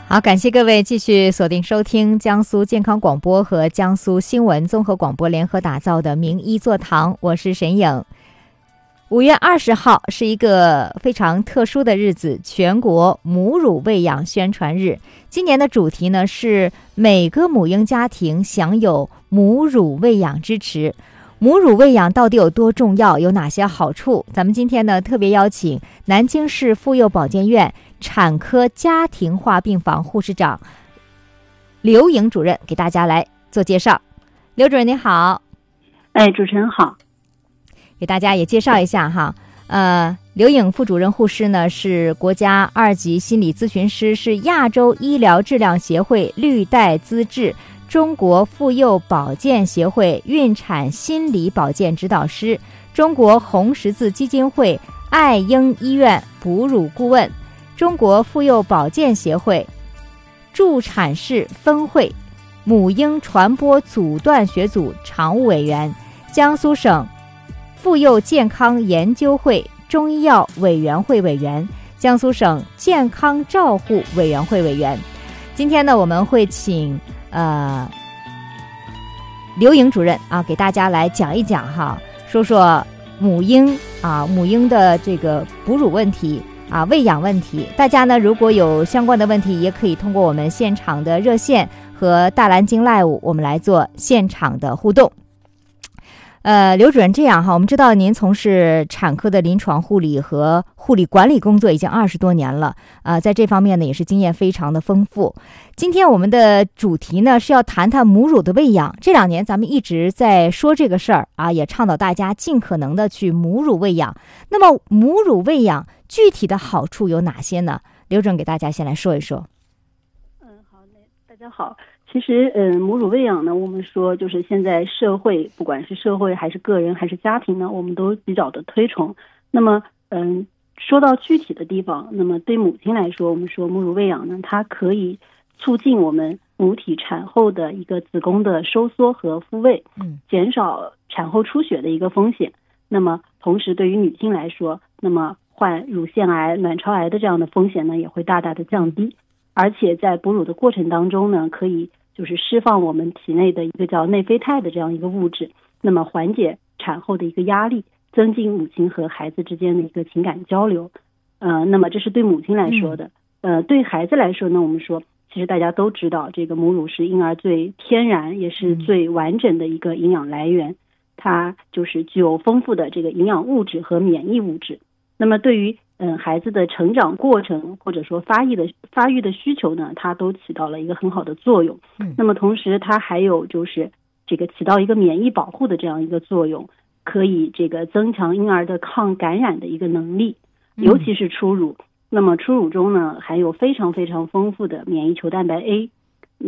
好，感谢各位继续锁定收听江苏健康广播和江苏新闻综合广播联合打造的名医座堂，我是沈颖。5月20号是一个非常特殊的日子，全国母乳喂养宣传日。今年的主题呢是每个母婴家庭享有母乳喂养支持。母乳喂养到底有多重要，有哪些好处？咱们今天呢特别邀请南京市妇幼保健院产科家庭化病房护士长刘颖主任给大家来做介绍。刘主任您好。 主持人好。 给大家也介绍一下哈，刘颖副主任护士呢是国家2级心理咨询师，是亚洲医疗质量协会绿带资质，中国妇幼保健协会孕产心理保健指导师，中国红十字基金会爱婴医院哺乳顾问，中国妇幼保健协会助产士分会母婴传播阻断学组常务委员，江苏省妇幼健康研究会中医药委员会委员，江苏省健康照护委员会委员。今天呢，我们会请刘颖主任给大家来讲一讲哈，说说母婴的这个哺乳问题喂养问题。大家呢如果有相关的问题，也可以通过我们现场的热线和大蓝鲸 Live 我们来做现场的互动。刘主任，这样哈，我们知道您从事产科的临床护理和护理管理工作已经20多年了，在这方面呢也是经验非常的丰富。今天我们的主题呢是要谈谈母乳的喂养。这2年咱们一直在说这个事儿也倡导大家尽可能的去母乳喂养。那么母乳喂养具体的好处有哪些呢？刘主任给大家先来说一说。 好嘞，大家好。其实母乳喂养呢，我们说就是现在社会，不管是社会还是个人还是家庭呢，我们都比较的推崇。那么说到具体的地方，那么对母亲来说，我们说母乳喂养呢，它可以促进我们母体产后的一个子宫的收缩和复位，减少产后出血的一个风险。那么同时对于女性来说，那么患乳腺癌、卵巢癌的这样的风险呢也会大大的降低。而且在哺乳的过程当中呢，可以就是释放我们体内的一个叫内啡肽的这样一个物质，那么缓解产后的一个压力，增进母亲和孩子之间的一个情感交流。那么这是对母亲来说的。对孩子来说呢，我们说其实大家都知道，这个母乳是婴儿最天然也是最完整的一个营养来源，它就是具有丰富的这个营养物质和免疫物质。那么对于孩子的成长过程或者说发育的需求呢，它都起到了一个很好的作用。那么同时它还有就是这个起到一个免疫保护的这样一个作用，可以这个增强婴儿的抗感染的一个能力，尤其是初乳。那么初乳中呢含有非常非常丰富的免疫球蛋白 A